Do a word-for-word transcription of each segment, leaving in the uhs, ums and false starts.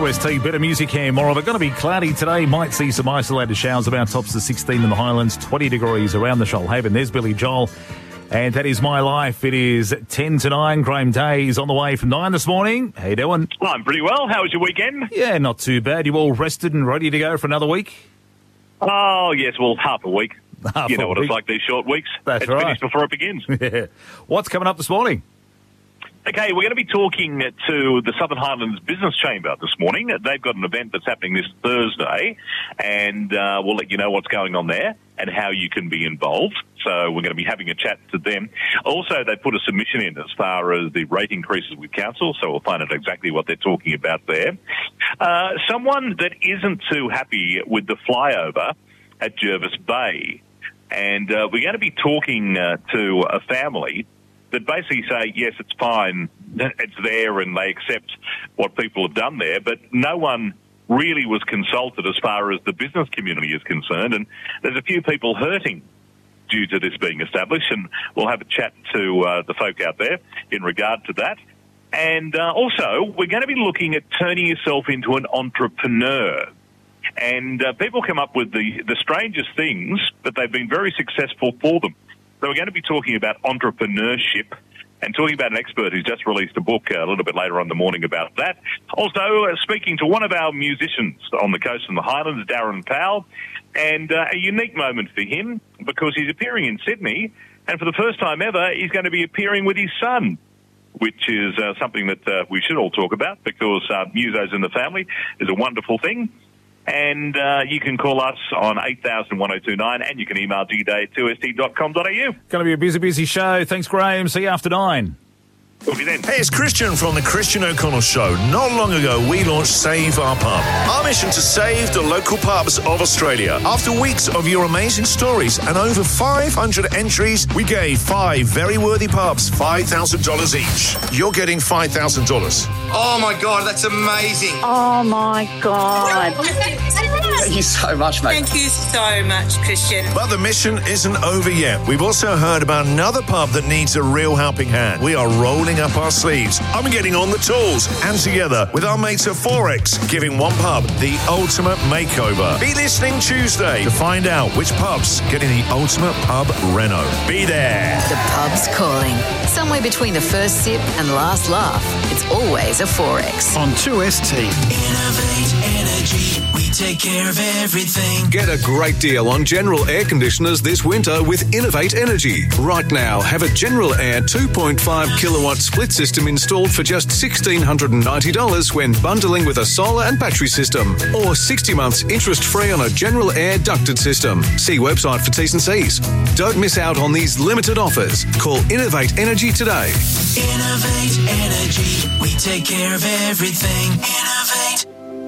two S T, better music here, more of it. Going to be cloudy today. Might see some isolated showers about tops to sixteen in the Highlands, twenty degrees around the Shoalhaven. There's Billy Joel. And that is My Life. It is ten to nine. Graham Day's on the way from nine this morning. How you doing? Well, I'm pretty well. How was your weekend? Yeah, not too bad. You all rested and ready to go for another week? Oh, yes. Well, half a week. Half you know a what week. it's like, these short weeks. That's it's right. finished before it begins. Yeah. What's coming up this morning? Okay, we're going to be talking to the Southern Highlands Business Chamber this morning. They've got an event that's happening this Thursday, and uh, we'll let you know what's going on there and how you can be involved. So we're going to be having a chat to them. Also, they put a submission in as far as the rate increases with council, so we'll find out exactly what they're talking about there. Uh, someone that isn't too happy with the flyover at Jervis Bay, and uh, we're going to be talking uh, to a family that basically say, yes, it's fine, it's there, and they accept what people have done there, but no one really was consulted as far as the business community is concerned, and there's a few people hurting due to this being established, and we'll have a chat to uh, the folk out there in regard to that. And uh, also, we're going to be looking at turning yourself into an entrepreneur. And uh, people come up with the, the strangest things, but they've been very successful for them. So we're going to be talking about entrepreneurship and talking about an expert who's just released a book a little bit later on in the morning about that. Also, uh, speaking to one of our musicians on the coast in the Highlands, Darren Powell, and uh, a unique moment for him because he's appearing in Sydney, and for the first time ever, he's going to be appearing with his son, which is uh, something that uh, we should all talk about because uh, musos in the family is a wonderful thing. And uh, you can call us on eight thousand one oh two nine, and you can email d day at two s t dot com dot a u. Going to be a busy, busy show. Thanks, Graham. See you after nine. We'll be then. Hey, it's Christian from the Christian O'Connell Show. Not long ago, we launched Save Our Pub. Our mission to save the local pubs of Australia. After weeks of your amazing stories and over five hundred entries, we gave five very worthy pubs five thousand dollars each. You're getting five thousand dollars. Oh, my God, that's amazing. Oh, my God. Thank you so much, mate. Thank you so much, Christian. But the mission isn't over yet. We've also heard about another pub that needs a real helping hand. We are rolling up our sleeves. I'm getting on the tools. And together with our mates at Forex, giving one pub the ultimate makeover. Be listening Tuesday to find out which pub's getting the ultimate pub reno. Be there. The pub's calling. Somewhere between the first sip and last laugh. It's always a Forex. On two S T. Innovate Energy. We take care of everything. Get a great deal on General Air Conditioners this winter with Innovate Energy. Right now, have a General Air two point five kilowatt split system installed for just one thousand six hundred ninety dollars when bundling with a solar and battery system. Or sixty months interest-free on a General Air ducted system. See website for T's and C's. Don't miss out on these limited offers. Call Innovate Energy today. Innovate Energy. We take care of everything. Innovate.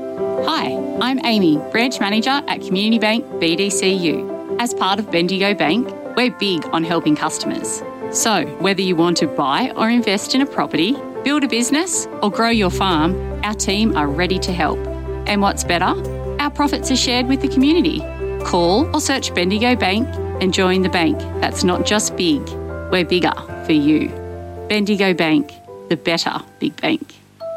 Hi, I'm Amy, Branch Manager at Community Bank B D C U. As part of Bendigo Bank, we're big on helping customers. So, whether you want to buy or invest in a property, build a business or grow your farm, our team are ready to help. And what's better? Our profits are shared with the community. Call or search Bendigo Bank and join the bank that's not just big, we're bigger for you. Bendigo Bank, the better big bank.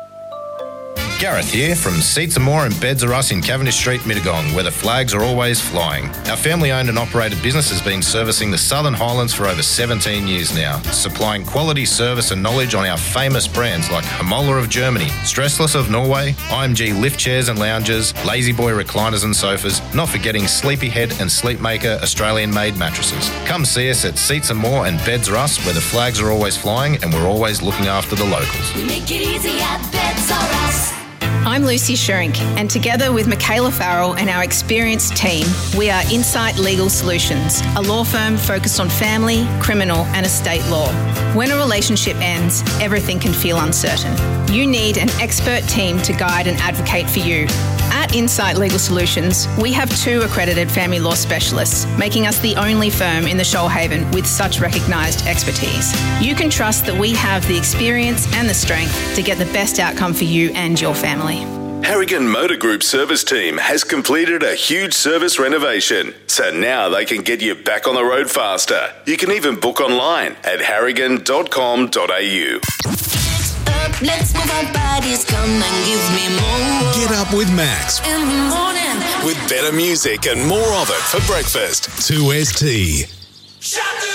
Gareth here from Seats and More and Beds Are Us in Cavendish Street, Mittagong, where the flags are always flying. Our family-owned and operated business has been servicing the Southern Highlands for over seventeen years now, supplying quality service and knowledge on our famous brands like Hamola of Germany, Stressless of Norway, I M G lift chairs and lounges, Lazy Boy recliners and sofas, not forgetting Sleepyhead and Sleepmaker Australian-made mattresses. Come see us at Seats and More and Beds Are Us, where the flags are always flying and we're always looking after the locals. We make it easy at Beds Are Us. I'm Lucy Shrink, and together with Michaela Farrell and our experienced team, we are Insight Legal Solutions, a law firm focused on family, criminal and estate law. When a relationship ends, everything can feel uncertain. You need an expert team to guide and advocate for you. At Insight Legal Solutions, we have two accredited family law specialists, making us the only firm in the Shoalhaven with such recognised expertise. You can trust that we have the experience and the strength to get the best outcome for you and your family. Harrigan Motor Group service team has completed a huge service renovation, so now they can get you back on the road faster. You can even book online at harrigan dot com dot a u. It's a Let's move our bodies, come and give me more. Get up with Max. In the morning. With better music and more of it for breakfast. two S T. Shut